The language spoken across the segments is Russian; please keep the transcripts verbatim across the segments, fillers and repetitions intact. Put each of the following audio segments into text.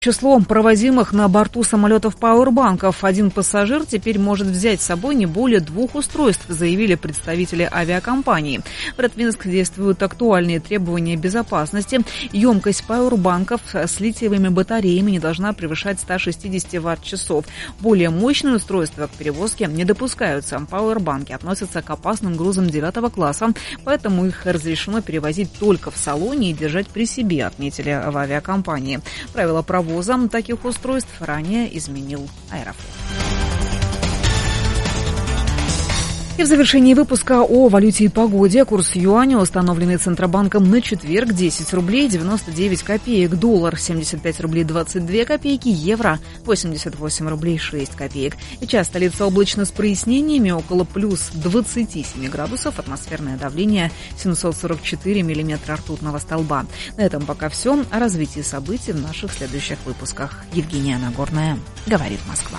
Число провозимых на борту самолетов пауэрбанков. Один пассажир теперь может взять с собой не более двух устройств, заявили представители авиакомпании. В Ротвинск действуют актуальные требования безопасности. Емкость пауэрбанков с литиевыми батареями не должна превышать сто шестьдесят ватт-часов. Более мощные устройства к перевозке не допускаются. Пауэрбанки относятся к опасным грузам девятого класса, поэтому их разрешено перевозить только в салоне и держать при себе, отметили в авиакомпании. Правила провоза таких устройств ранее изменил Аэрофлот. И в завершении выпуска о валюте и погоде. Курс юаня, установленный Центробанком на четверг, десять рублей девяносто девять копеек. Доллар семьдесят пять рублей двадцать две копейки. Евро восемьдесят восемь рублей шесть копеек. Сейчас столица облачно с прояснениями, около плюс двадцати семи градусов. Атмосферное давление семьсот сорок четыре миллиметра ртутного столба. На этом пока все. О развитии событий в наших следующих выпусках. Евгения Нагорная. Говорит Москва.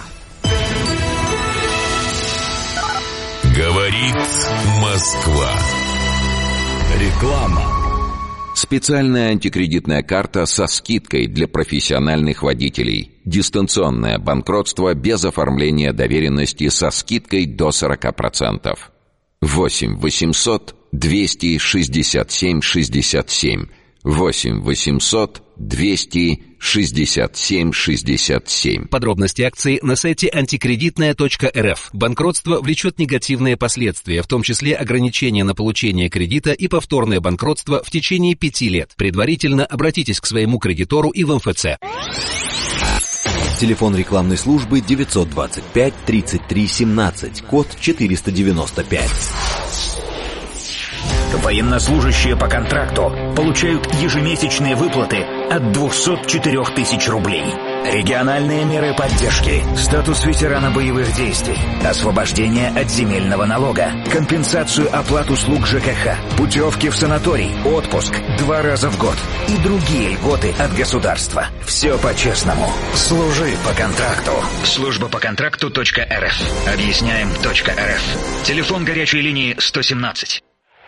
Говорит Москва. Реклама. Специальная антикредитная карта со скидкой для профессиональных водителей. Дистанционное банкротство без оформления доверенности со скидкой до сорок процентов. восемь восемьсот двести шестьдесят семь шестьдесят семь. восемь восемьсот двести шестьдесят семь шестьдесят семь. Подробности акции на сайте антикредитная точка эр эф. Банкротство влечет негативные последствия, в том числе ограничения на получение кредита и повторное банкротство в течение пяти лет. Предварительно обратитесь к своему кредитору и в эм эф цэ. Телефон рекламной службы девятьсот двадцать пять тридцать три семнадцать, код четыреста девяносто пять. Военнослужащие по контракту получают ежемесячные выплаты от двухсот четырёх тысяч рублей. Региональные меры поддержки, статус ветерана боевых действий, освобождение от земельного налога, компенсацию оплат услуг ЖКХ, путевки в санаторий, отпуск два раза в год и другие льготы от государства. Все по-честному. Служи по контракту. Служба по контракту точка эр эф. Объясняем точка эр эф. Телефон горячей линии сто семнадцать.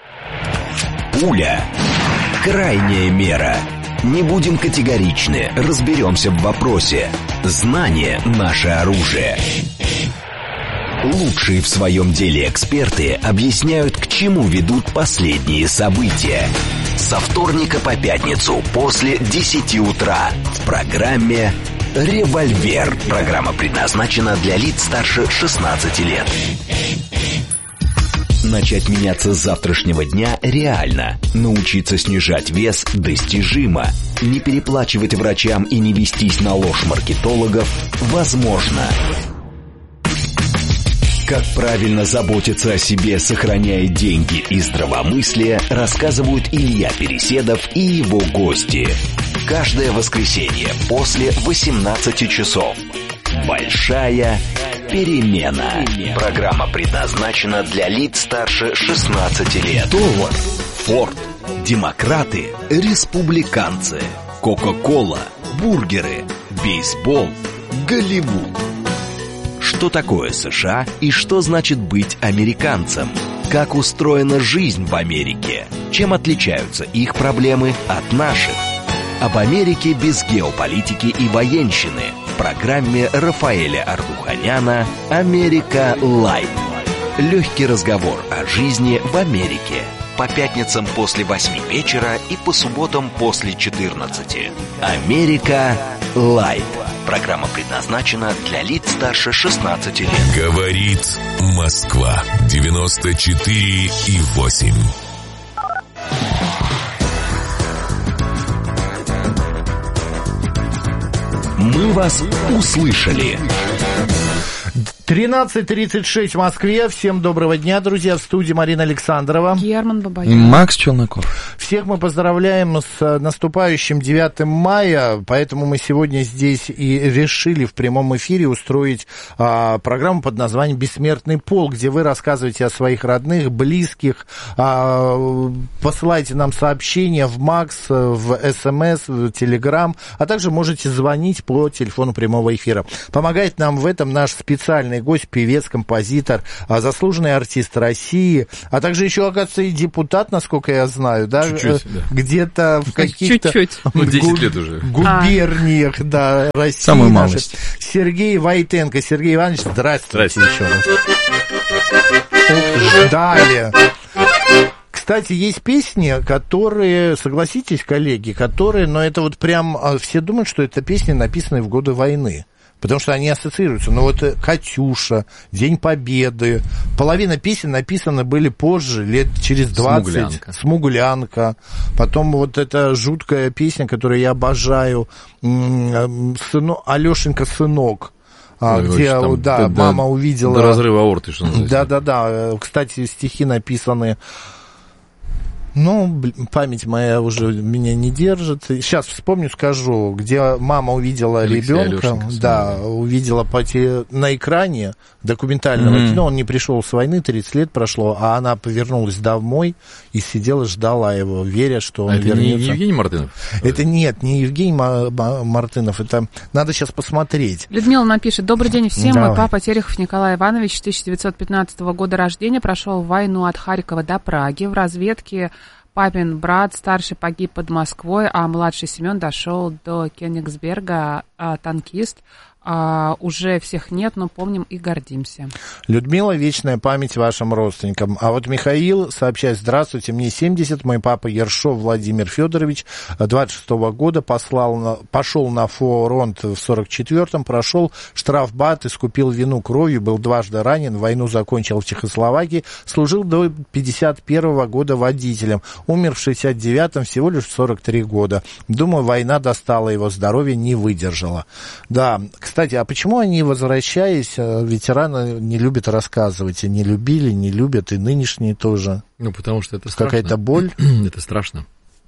Пуля. Крайняя мера. Не будем категоричны, разберемся в вопросе. Знание – наше оружие. Лучшие в своем деле эксперты объясняют, к чему ведут последние события. Со вторника по пятницу после десяти утра в программе «Револьвер». Программа предназначена для лиц старше шестнадцати лет. Начать меняться с завтрашнего дня реально. Научиться снижать вес достижимо. Не переплачивать врачам и не вестись на ложь маркетологов возможно. Как правильно заботиться о себе, сохраняя деньги и здравомыслие, рассказывают Илья Переседов и его гости. Каждое воскресенье после восемнадцати часов. Большая перемена. Программа предназначена для лиц старше шестнадцати лет. Доллар, Форд, демократы, республиканцы, Кока-кола, бургеры, бейсбол, Голливуд. Что такое США и что значит быть американцем? Как устроена жизнь в Америке? Чем отличаются их проблемы от наших? Об Америке без геополитики и военщины. В программе Рафаэля Ардуханяна «Америка Лайв». Легкий разговор о жизни в Америке. По пятницам после восьми вечера и по субботам после четырнадцати. «Америка Лайв». Программа предназначена для лиц старше шестнадцати лет. Говорит Москва. девяносто четыре и восемь. Мы вас услышали. тринадцать тридцать шесть в Москве. Всем доброго дня, друзья. В студии Марина Александрова. Герман Бабаян. Макс Челноков. Всех мы поздравляем с наступающим девятым мая, поэтому мы сегодня здесь и решили в прямом эфире устроить а, программу под названием «Бессмертный полк», где вы рассказываете о своих родных, близких, а, посылайте нам сообщения в Макс, в СМС, в Телеграм, а также можете звонить по телефону прямого эфира. Помогает нам в этом наш специальный специальный гость, певец, композитор, заслуженный артист России, а также еще, оказывается, и депутат, насколько я знаю, да? Чуть-чуть, да. Где-то в каких-то ну, десять лет уже. губерниях, а. да, России. Самую малость. Сергей Войтенко. Сергей Иванович, здравствуйте, здравствуйте. еще раз. Далее. Кстати, есть песни, которые, согласитесь, коллеги, которые, но это вот прям, все думают, что это песни, написанные в годы войны. Потому что они ассоциируются. Но вот «Катюша», «День Победы». Половина песен написаны были позже, лет через двадцать. «Смуглянка». «Смуглянка». Потом вот эта жуткая песня, которую я обожаю, «Сыно... «Алешенька, сынок». Ой, где, там, да, до, мама увидела... До разрыва аорты, что называется. Да-да-да. Кстати, стихи написаны... Ну, память моя уже меня не держит. Сейчас вспомню, скажу, где мама увидела Алексей ребенка, Алешенька, да, увидела по те... на экране документального mm-hmm. кино. Он не пришел с войны, тридцать лет прошло, а она повернулась домой и сидела, ждала его, веря, что он а это вернется. Это не Евгений Мартынов? Это нет, не Евгений Мартынов. Это надо сейчас посмотреть. Людмила напишет: добрый день всем. Давай. Мой папа Терехов Николай Иванович, тысяча девятьсот пятнадцатого года рождения, прошел войну от Харькова до Праги. В разведке папин брат старший погиб под Москвой, а младший Семен дошел до Кёнигсберга, а, танкист. А, уже всех нет, но помним и гордимся. Людмила, вечная память вашим родственникам. А вот Михаил сообщает: здравствуйте, мне семьдесят, мой папа Ершов Владимир Федорович двадцать шестого года послал на, пошел на фронт в сорок четвёртом, прошел штрафбат, искупил вину кровью, был дважды ранен, войну закончил в Чехословакии, служил до пятьдесят первого года водителем, умер в шестьдесят девятом, всего лишь в сорок три года. Думаю, война достала его, здоровье не выдержало. Да, кстати, а почему они, возвращаясь, ветераны не любят рассказывать, и не любили, не любят, и нынешние тоже? Ну, потому что это страшно. Какая-то боль? Это страшно.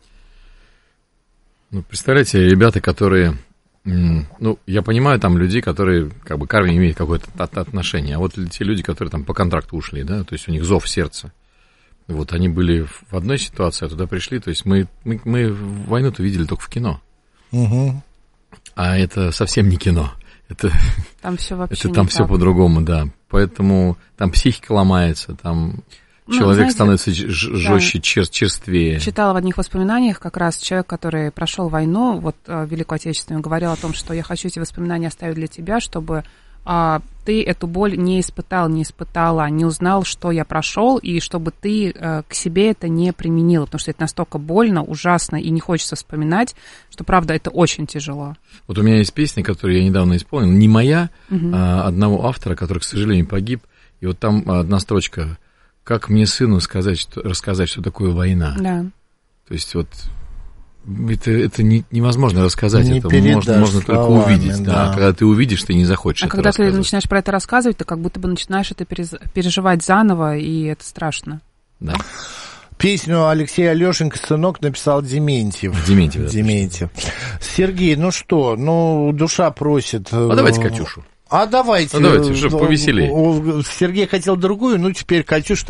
Ну, представляете, ребята, которые... Ну, я понимаю, там, людей, которые, как бы, к армии имеют какое-то отношение, а вот те люди, которые там по контракту ушли, да, то есть у них зов сердца. Вот они были в одной ситуации, а туда пришли, то есть мы, мы, мы войну-то видели только в кино. Угу. А это совсем не кино. Это там все вообще это там все по-другому, да. Поэтому там психика ломается, там ну, человек знаете, становится жестче, да. чер- черствее. Читала в одних воспоминаниях как раз человек, который прошел войну, вот Великую Отечественную, говорил о том, что я хочу эти воспоминания оставить для тебя, чтобы а, ты эту боль не испытал, не испытала, не узнал, что я прошел, и чтобы ты а, к себе это не применила, потому что это настолько больно, ужасно, и не хочется вспоминать, что, правда, это очень тяжело. Вот у меня есть песня, которую я недавно исполнил, не моя, угу. а одного автора, который, к сожалению, погиб, и вот там одна строчка: «Как мне сыну сказать, что, рассказать, что такое война?» Да. То есть вот это, это не, невозможно рассказать, не это можно, можно только увидеть. Да. Да. Когда ты увидишь, ты не захочешь а это когда рассказывать. Ты начинаешь про это рассказывать, ты как будто бы начинаешь это переживать заново, и это страшно. Да. Песню Алексея Алешенька «Сынок» написал Дементьев. Дементьев, да. Дементьев. Сергей, ну что, ну душа просит. А давайте «Катюшу». А давайте. А давайте, чтобы повеселее. Сергей хотел другую, ну теперь «Катюшу».